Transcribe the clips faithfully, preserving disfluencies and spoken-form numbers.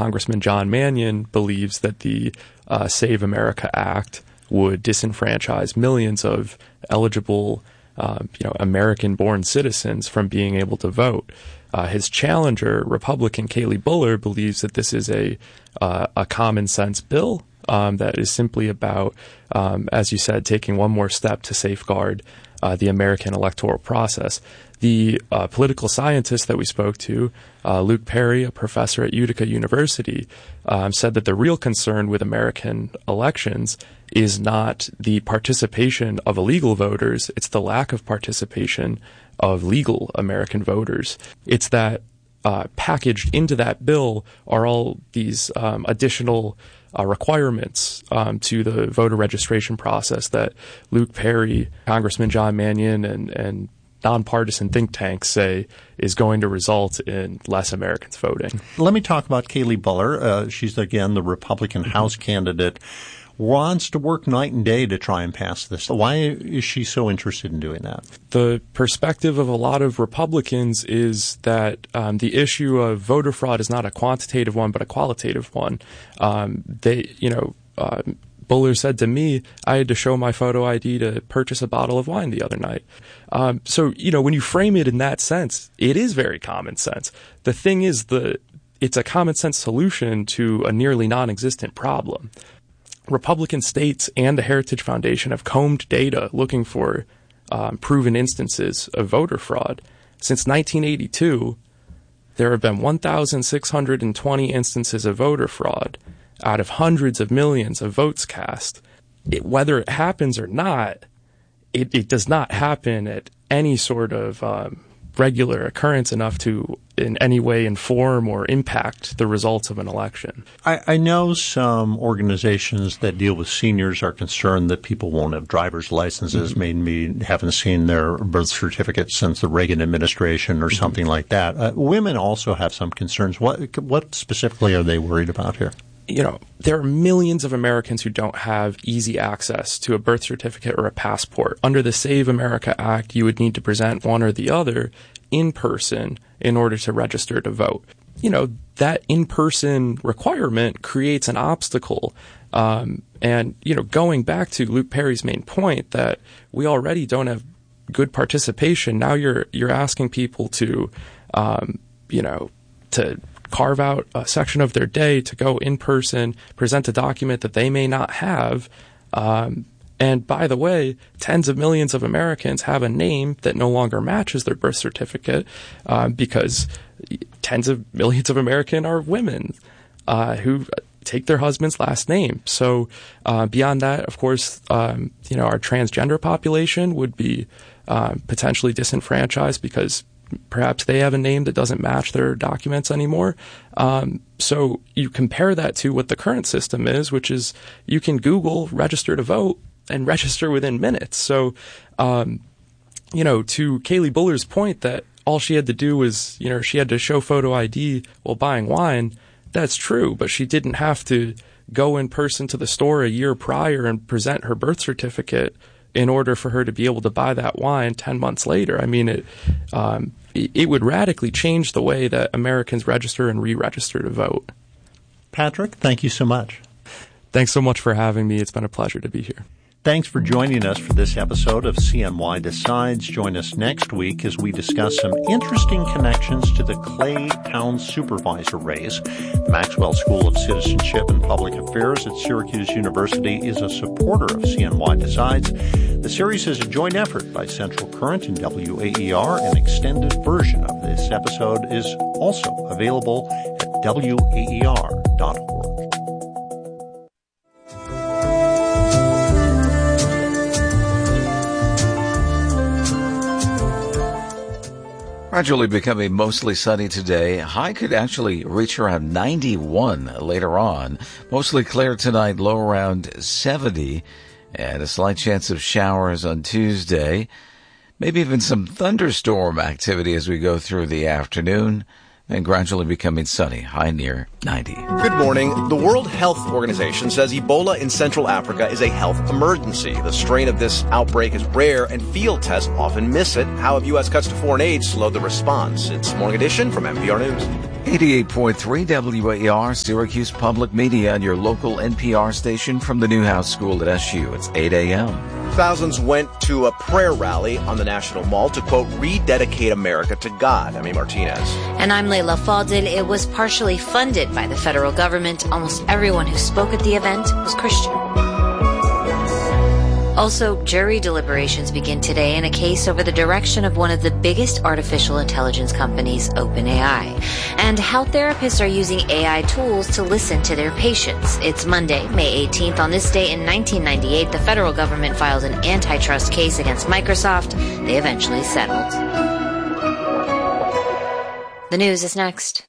Congressman John Mannion believes that the uh, Save America Act would disenfranchise millions of eligible, uh, you know, American-born citizens from being able to vote. Uh, his challenger, Republican Kaylee Buller, believes that this is a uh, a common sense bill um, that is simply about, um, as you said, taking one more step to safeguard uh, the American electoral process. The uh, political scientist that we spoke to, uh, Luke Perry, a professor at Utica University, um, said that the real concern with American elections is not the participation of illegal voters, it's the lack of participation of legal American voters. It's that uh, packaged into that bill are all these um, additional uh, requirements um, to the voter registration process that Luke Perry, Congressman John Mannion, and, and nonpartisan think tanks say is going to result in less Americans voting. Let me talk about Kaylee Buller. Uh, she's, again, the Republican House candidate. Wants to work night and day to try and pass this. Why is she so interested in doing that? The perspective of a lot of Republicans is that um, the issue of voter fraud is not a quantitative one, but a qualitative one. Um, they, you know, uh, Buller said to me, I had to show my photo I D to purchase a bottle of wine the other night. Um, so, you know, when you frame it in that sense, it is very common sense. The thing is, the it's a common sense solution to a nearly non-existent problem. Republican states and the Heritage Foundation have combed data looking for um, proven instances of voter fraud. Since nineteen eighty-two, there have been one thousand six hundred twenty instances of voter fraud out of hundreds of millions of votes cast. It, whether it happens or not, it, it does not happen at any sort of um, regular occurrence enough to in any way inform or impact the results of an election. I, I know some organizations that deal with seniors are concerned that people won't have driver's licenses, mm-hmm. maybe haven't seen their birth certificate since the Reagan administration or mm-hmm. something like that. Uh, women also have some concerns. What, what specifically are they worried about here? You know, there are millions of Americans who don't have easy access to a birth certificate or a passport. Under the Save America Act, you would need to present one or the other in person in order to register to vote. You know, that in-person requirement creates an obstacle. Um, and, you know, going back to Luke Perry's main point that we already don't have good participation, now you're you're asking people to, um, you know, to carve out a section of their day to go in person, present a document that they may not have. Um, and by the way, tens of millions of Americans have a name that no longer matches their birth certificate uh, because tens of millions of Americans are women uh, who take their husband's last name. So uh, beyond that, of course, um, you know, our transgender population would be uh, potentially disenfranchised because perhaps they have a name that doesn't match their documents anymore. Um, so you compare that to what the current system is, which is you can Google register to vote and register within minutes. So, um, you know, to Kaylee Buller's point that all she had to do was, you know, she had to show photo I D while buying wine. That's true, but she didn't have to go in person to the store a year prior and present her birth certificate in order for her to be able to buy that wine ten months later. I mean, it, um, it would radically change the way that Americans register and re-register to vote. Patrick, thank you so much. Thanks so much for having me. It's been a pleasure to be here. Thanks for joining us for this episode of C N Y Decides. Join us next week as we discuss some interesting connections to the Clay Town Supervisor race. The Maxwell School of Citizenship and Public Affairs at Syracuse University is a supporter of C N Y Decides. The series is a joint effort by Central Current and W A E R. An extended version of this episode is also available at W A E R dot org. Gradually becoming mostly sunny today. High could actually reach around ninety-one later on. Mostly clear tonight, low around seventy. And a slight chance of showers on Tuesday. Maybe even some thunderstorm activity as we go through the afternoon. And gradually becoming sunny, high near ninety. Good morning. The World Health Organization says Ebola in Central Africa is a health emergency. The strain of this outbreak is rare and field tests often miss it. How have U S cuts to foreign aid slowed the response? It's Morning Edition from N P R News. eighty-eight point three W A R, Syracuse Public Media, and your local N P R station from the Newhouse School at S U. It's eight a.m. Thousands went to a prayer rally on the National Mall to, quote, rededicate America to God. Amy Martinez. And I'm Layla Fadil. It was partially funded by the federal government. Almost everyone who spoke at the event was Christian. Also, jury deliberations begin today in a case over the direction of one of the biggest artificial intelligence companies, OpenAI, and how therapists are using A I tools to listen to their patients. It's Monday, May eighteenth. On this day in nineteen ninety-eight, the federal government filed an antitrust case against Microsoft. They eventually settled. The news is next.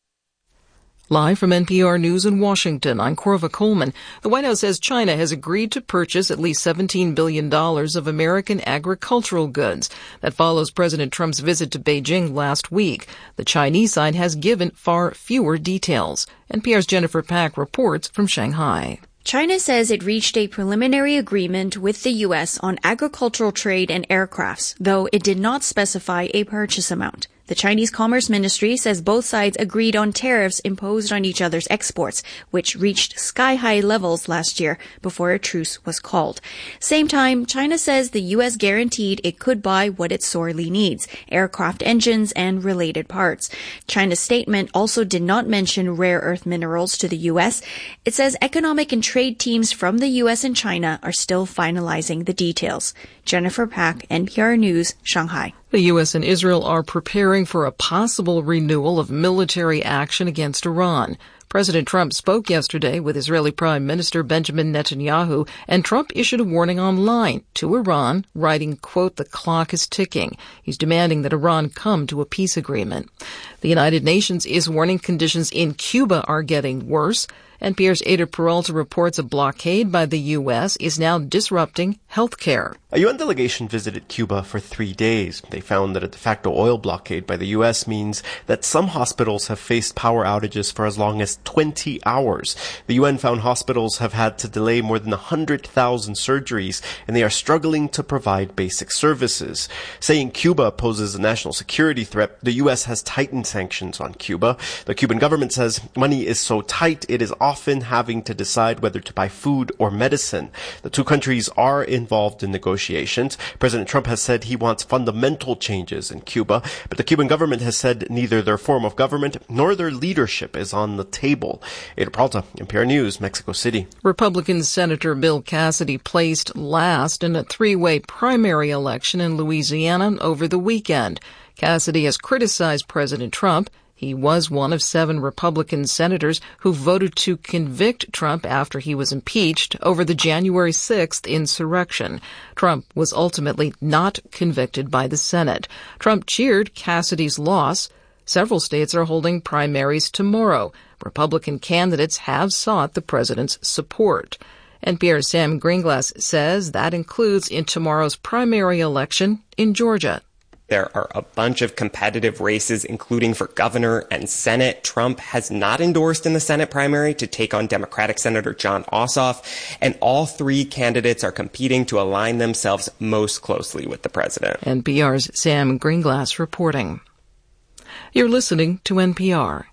Live from N P R News in Washington, I'm Corva Coleman. The White House says China has agreed to purchase at least seventeen billion dollars of American agricultural goods. That follows President Trump's visit to Beijing last week. The Chinese side has given far fewer details. N P R's Jennifer Pack reports from Shanghai. China says it reached a preliminary agreement with the U S on agricultural trade and aircrafts, though it did not specify a purchase amount. The Chinese Commerce Ministry says both sides agreed on tariffs imposed on each other's exports, which reached sky-high levels last year before a truce was called. Same time, China says the U S guaranteed it could buy what it sorely needs, aircraft engines and related parts. China's statement also did not mention rare earth minerals to the U S. It says economic and trade teams from the U S and China are still finalizing the details. Jennifer Pack, N P R News, Shanghai. The U S and Israel are preparing for a possible renewal of military action against Iran. President Trump spoke yesterday with Israeli Prime Minister Benjamin Netanyahu, and Trump issued a warning online to Iran, writing, quote, "The clock is ticking." He's demanding that Iran come to a peace agreement. The United Nations is warning conditions in Cuba are getting worse. N P R's Ada Peralta reports a blockade by the U S is now disrupting health care. A U N delegation visited Cuba for three days. They found that a de facto oil blockade by the U S means that some hospitals have faced power outages for as long as twenty hours. The U N found hospitals have had to delay more than one hundred thousand surgeries, and they are struggling to provide basic services. Saying Cuba poses a national security threat, the U S has tightened sanctions on Cuba. The Cuban government says money is so tight it is often having to decide whether to buy food or medicine. The two countries are involved in negotiations. President Trump has said he wants fundamental changes in Cuba, but the Cuban government has said neither their form of government nor their leadership is on the table. Ada Peralta, N P R News, Mexico City. Republican Senator Bill Cassidy placed last in a three-way primary election in Louisiana over the weekend. Cassidy has criticized President Trump. He was one of seven Republican senators who voted to convict Trump after he was impeached over the January sixth insurrection. Trump was ultimately not convicted by the Senate. Trump cheered Cassidy's loss. Several states are holding primaries tomorrow. Republican candidates have sought the president's support. N P R's Sam Greenglass says that includes in tomorrow's primary election in Georgia. There are a bunch of competitive races, including for governor and Senate. Trump has not endorsed in the Senate primary to take on Democratic Senator Jon Ossoff, and all three candidates are competing to align themselves most closely with the president. N P R's Sam Greenglass reporting. You're listening to N P R.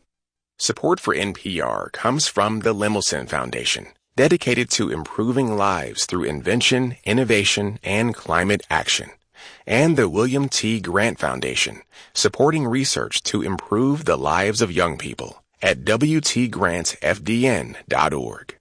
Support for N P R comes from the Lemelson Foundation, dedicated to improving lives through invention, innovation, and climate action. And the William T. Grant Foundation, supporting research to improve the lives of young people at w t grants f d n dot org.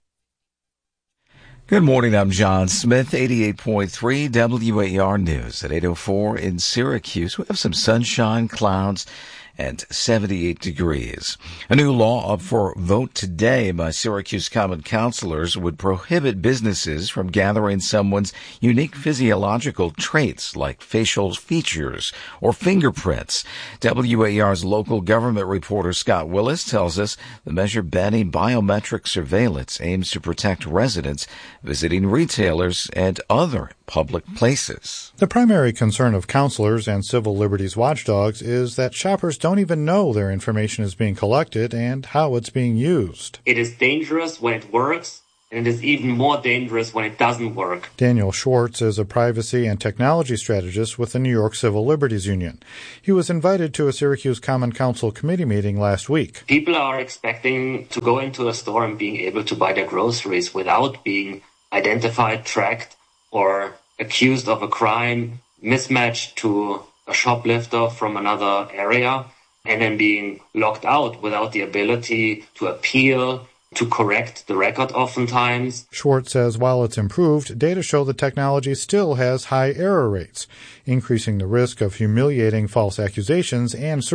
Good morning, I'm John Smith, eighty-eight point three W A R News at eight oh four in Syracuse. We have some sunshine, clouds, and seventy-eight degrees. A new law up for vote today by Syracuse Common Councilors would prohibit businesses from gathering someone's unique physiological traits like facial features or fingerprints. W A R's local government reporter Scott Willis tells us the measure banning biometric surveillance aims to protect residents visiting retailers and other public places. The primary concern of counselors and civil liberties watchdogs is that shoppers don't even know their information is being collected and how it's being used. It is dangerous when it works, And it is even more dangerous when it doesn't work. Daniel Schwartz is a privacy and technology strategist with the New York Civil Liberties Union. He was invited to a Syracuse Common Council committee meeting last week. People are expecting to go into a store and being able to buy their groceries without being identified, tracked, or accused of a crime, mismatched to a shoplifter from another area, and then being locked out without the ability to appeal, to correct the record oftentimes. Schwartz says while it's improved, data show the technology still has high error rates, increasing the risk of humiliating false accusations and